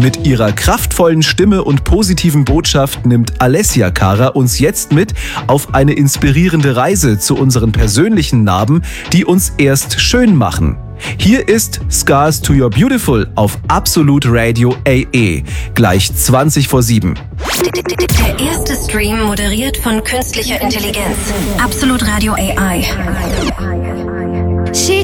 Mit ihrer kraftvollen Stimme und positiven Botschaft nimmt Alessia Cara uns jetzt mit auf eine inspirierende Reise zu unseren persönlichen Narben, die uns erst schön machen. Hier ist Scars to Your Beautiful auf Absolut Radio AE, gleich 7:20. Der erste Stream moderiert von künstlicher Intelligenz. Absolut Radio AI.